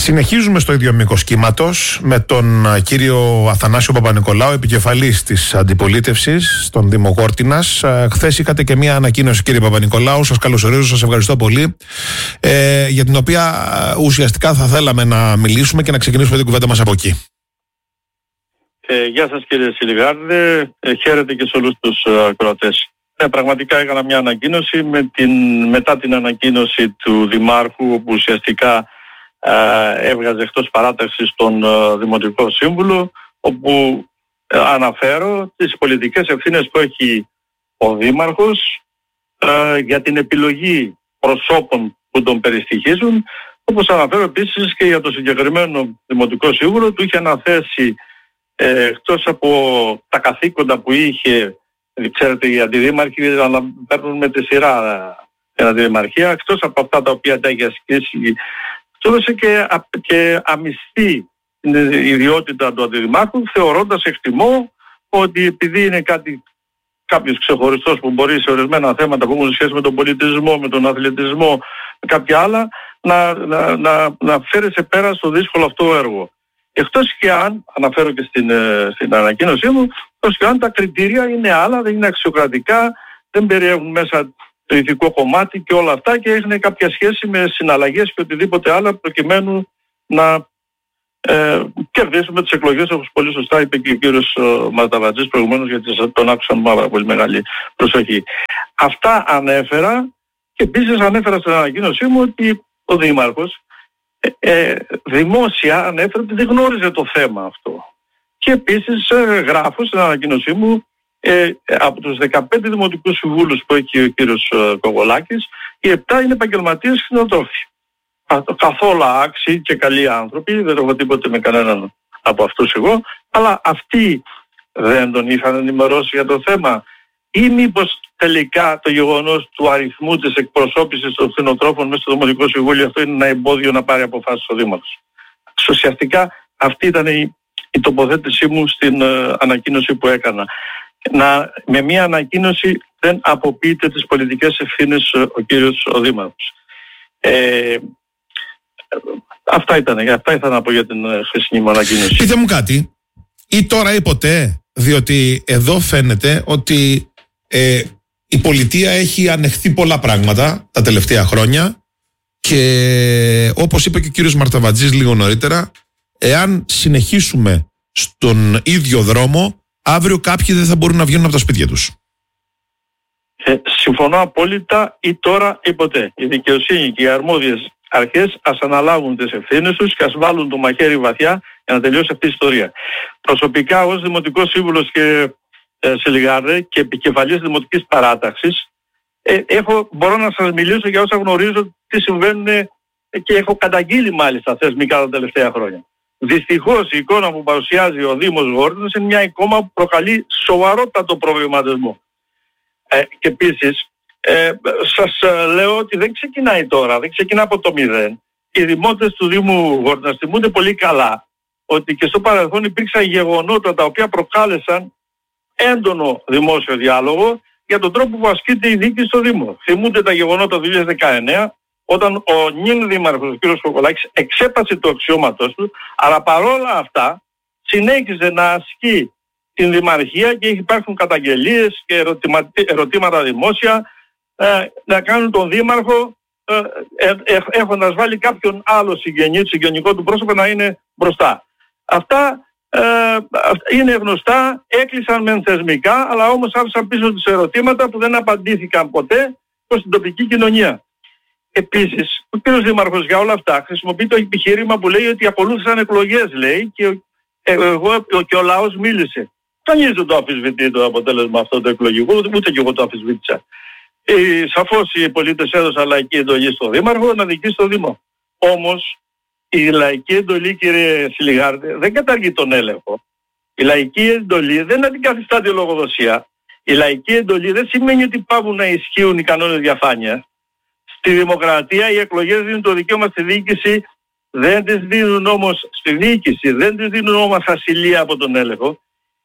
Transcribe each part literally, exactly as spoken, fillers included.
Συνεχίζουμε στο ίδιο μήκος κύματος με τον κύριο Αθανάσιο Παπα-Νικολάου, επικεφαλής της αντιπολίτευσης στον Δήμο Γόρτινας. Χθες είχατε και μία ανακοίνωση, κύριε Παπα-Νικολάου. Σας καλωσορίζω, σας ευχαριστώ πολύ. Ε, για την οποία ουσιαστικά θα θέλαμε να μιλήσουμε και να ξεκινήσουμε την κουβέντα μας από εκεί. Ε, γεια σας κύριε Σιλιγάρδε, ε, χαίρετε και σε όλους τους ακροατές. Ε, πραγματικά έκανα μια ανακοίνωση με την, μετά την ανακοίνωση του Δημάρχου, όπου ουσιαστικά ε, έβγαζε εκτός παράταξης τον ε, Δημοτικό Σύμβουλο, όπου ε, αναφέρω τις πολιτικές ευθύνες που έχει ο Δήμαρχος ε, για την επιλογή προσώπων που τον περιστοιχίζουν, όπως αναφέρω επίσης και για το συγκεκριμένο Δημοτικό Σύμβουλο. Του είχε αναθέσει ε, εκτός από τα καθήκοντα που είχε. Ξέρετε, οι αντιδήμαρχοι παίρνουν με τη σειρά την αντιδημαρχία, εκτός από αυτά τα οποία τα έχει ασκήσει, του έδωσε και, και αμυστή την ιδιότητα του αντιδημάρχου, θεωρώντας, εκτιμώ, ότι επειδή είναι κάτι, κάποιος ξεχωριστός που μπορεί σε ορισμένα θέματα που έχουν σχέση με τον πολιτισμό, με τον αθλητισμό, με κάποια άλλα, να, να, να, να φέρει σε πέρα στο δύσκολο αυτό έργο. Εκτός και αν, αναφέρω και στην, στην ανακοίνωσή μου, εκτός και αν τα κριτήρια είναι άλλα, δεν είναι αξιοκρατικά, δεν περιέχουν μέσα το ηθικό κομμάτι και όλα αυτά και έχουν κάποια σχέση με συναλλαγές και οτιδήποτε άλλο προκειμένου να ε, κερδίσουμε τις εκλογές, όπως πολύ σωστά είπε και ο κύριος Μαρταβατζής προηγουμένως, γιατί τον άκουσα με πάρα πολύ μεγάλη προσοχή. Αυτά ανέφερα και επίσης ανέφερα στην ανακοίνωσή μου ότι ο Δήμαρχος Ε, ε, δημόσια ανέφερε ότι δεν γνώριζε το θέμα αυτό. Και επίσης ε, γράφω στην ανακοίνωσή μου ε, από τους δεκαπέντε δημοτικούς συμβούλους που έχει ο κύριος ε, Κογολάκης, οι επτά είναι επαγγελματίες κτηνοτρόφοι. Καθόλου άξιοι και καλοί άνθρωποι, δεν έχω τίποτε με κανέναν από αυτούς εγώ, αλλά αυτοί δεν τον είχαν ενημερώσει για το θέμα, ή μήπως τελικά το γεγονός του αριθμού της εκπροσώπησης των κτηνοτρόφων μέσα στο Δημοτικό Συμβούλιο αυτό είναι ένα εμπόδιο να πάρει αποφάσεις ο Δήμαρχος. Ουσιαστικά αυτή ήταν η, η τοποθέτησή μου στην uh, ανακοίνωση που έκανα. Να, με μια ανακοίνωση δεν αποποιείται τις πολιτικές ευθύνες uh, ο κύριος ο Δήμαρχος. Ε, αυτά ήταν, αυτά ήθελα να πω για την uh, χθεσινή μου ανακοίνωση. Πείτε μου κάτι, ή τώρα ή ποτέ, διότι εδώ φαίνεται ότι ε, η πολιτεία έχει ανεχθεί πολλά πράγματα τα τελευταία χρόνια και όπως είπε και ο κύριος Μαρταβατζής λίγο νωρίτερα, εάν συνεχίσουμε στον ίδιο δρόμο, αύριο κάποιοι δεν θα μπορούν να βγαίνουν από τα σπίτια τους. Ε, συμφωνώ απόλυτα, ή τώρα ή ποτέ. Η δικαιοσύνη και οι αρμόδιες αρχές ας αναλάβουν τις ευθύνες τους και ας βάλουν το μαχαίρι βαθιά για να τελειώσει αυτή η ιστορία. Προσωπικά ως Δημοτικός Σύμβουλος και ε, Σιλιγάρδε και επικεφαλής Δημοτικής Παράταξης ε, έχω, μπορώ να σας μιλήσω για όσα γνωρίζω τι συμβαίνουν ε, και έχω καταγγείλει μάλιστα θεσμικά τα τελευταία χρόνια. Δυστυχώς η εικόνα που παρουσιάζει ο Δήμος Γόρτινας είναι μια εικόνα που προκαλεί σοβαρότατο προβληματισμό. Ε, και επίσης ε, σας ε, λέω ότι δεν ξεκινάει τώρα, δεν ξεκινά από το μηδέν. Οι δημότες του Δήμου Γόρτινας θυμούνται πολύ καλά ότι και στο παρελθόν υπήρξαν γεγονότα τα οποία προκάλεσαν έντονο δημόσιο διάλογο για τον τρόπο που ασκείται η δίκη στο Δήμο. Θυμούνται τα γεγονότα του δύο χιλιάδες δεκαεννέα, όταν ο νυν δήμαρχος, ο κ. Κοκολάκης, εξέπασε το αξιώματος του, αλλά παρόλα αυτά συνέχιζε να ασκεί την δημαρχία και υπάρχουν καταγγελίες και ερωτημα, ερωτήματα δημόσια ε, να κάνουν τον δήμαρχο ε, ε, ε, έχοντας βάλει κάποιον άλλο συγγενή, συγγενικό του πρόσωπο να είναι μπροστά. Αυτά ε, είναι γνωστά, έκλεισαν μεν θεσμικά, αλλά όμως άφησαν πίσω τους ερωτήματα που δεν απαντήθηκαν ποτέ προς την τοπική κοινωνία. Επίσης, ο κ. Δήμαρχος για όλα αυτά χρησιμοποιεί το επιχείρημα που λέει ότι ακολούθησαν εκλογές, λέει, και, ε, εγώ, και ο λαός μίλησε. Κανείς δεν το αμφισβητεί το αποτέλεσμα αυτό το εκλογικό, ούτε και εγώ το αμφισβήτησα. Ε, σαφώς οι πολίτες έδωσαν λαϊκή εντολή στο Δήμαρχο να διοικήσει το Δήμο. Όμως η λαϊκή εντολή, κύριε Σιλιγάρδε, δεν καταργεί τον έλεγχο. Η λαϊκή εντολή δεν αντικαθιστά τη λογοδοσία. Η λαϊκή εντολή δεν σημαίνει ότι πάβουν να ισχύουν οι κανόνες διαφάνειας. Στη δημοκρατία οι εκλογές δίνουν το δικαίωμα στη διοίκηση, δεν τις δίνουν όμως στη διοίκηση, δεν τις δίνουν όμως ασυλία από τον έλεγχο.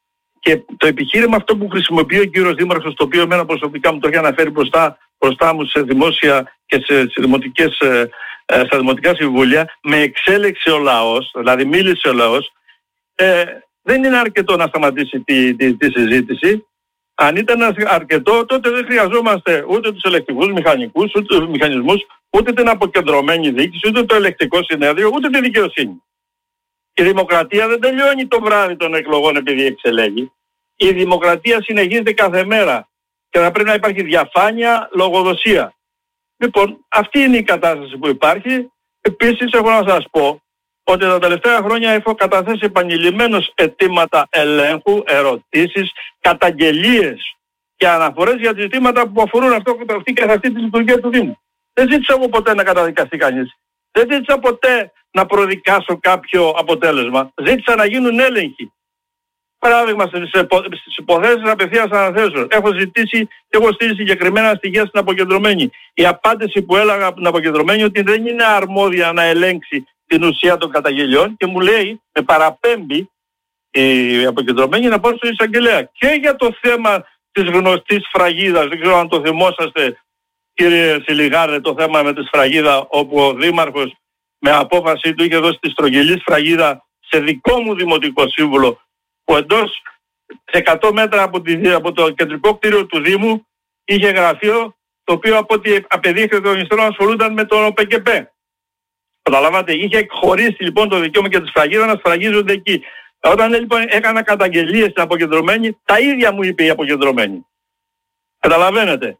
Και το επιχείρημα αυτό που χρησιμοποιεί ο κύριος Δήμαρχος, το οποίο εμένα προσωπικά μου το έχει αναφέρει μπροστά, μπροστά μου σε δημόσια και σε, σε δημοτικές ε, ε, στα δημοτικά συμβούλια, με εξέλεξε ο λαός, δηλαδή μίλησε ο λαός, ε, δεν είναι αρκετό να σταματήσει τη, τη, τη συζήτηση. Αν ήταν αρκετό, τότε δεν χρειαζόμαστε ούτε τους ελεκτικούς μηχανικούς, ούτε τους μηχανισμούς, ούτε την αποκεντρωμένη διοίκηση, ούτε το ελεκτικό συνέδριο, ούτε τη δικαιοσύνη. Η δημοκρατία δεν τελειώνει το βράδυ των εκλογών επειδή εξελέγει. Η δημοκρατία συνεχίζεται κάθε μέρα και θα πρέπει να υπάρχει διαφάνεια, λογοδοσία. Λοιπόν, αυτή είναι η κατάσταση που υπάρχει. Επίσης, έχω να σας πω ότι τα τελευταία χρόνια έχω καταθέσει επανειλημμένως αιτήματα ελέγχου, ερωτήσεις, καταγγελίες και αναφορές για ζητήματα που αφορούν αυτό, αυτή και αυτή τη λειτουργία του Δήμου. Δεν ζήτησα εγώ ποτέ να καταδικαστεί κανείς. Δεν ζήτησα ποτέ να προδικάσω κάποιο αποτέλεσμα. Ζήτησα να γίνουν έλεγχοι. Παράδειγμα, στις υποθέσεις απευθείας αναθέσεων. Έχω ζητήσει και έχω στείλει συγκεκριμένα στοιχεία στην αποκεντρωμένη. Η απάντηση που έλαβα από την αποκεντρωμένη ότι δεν είναι αρμόδια να ελέγξει την ουσία των καταγγελιών και μου λέει, με παραπέμπει η αποκεντρωμένη να πάω στο εισαγγελέα. Και για το θέμα της γνωστής σφραγίδας, δεν ξέρω αν το θυμόσαστε κύριε Σιλιγάρδε, το θέμα με τη σφραγίδα, όπου ο Δήμαρχος με απόφαση του είχε δώσει τη στρογγυλή σφραγίδα σε δικό μου δημοτικό σύμβουλο, που εντός σε εκατό μέτρα από, τη, από το κεντρικό κτίριο του Δήμου είχε γραφείο, το οποίο από ό,τι απεδείχθηκε των υστέρων ασχολούνταν με το ΠΚΠ. Καταλάβατε, είχε εκχωρήσει λοιπόν το δικαίωμα και τη σφραγίδα να σφραγίζονται εκεί. Όταν λοιπόν έκανα καταγγελίες στην αποκεντρωμένη, τα ίδια μου είπε η αποκεντρωμένη. Καταλαβαίνετε.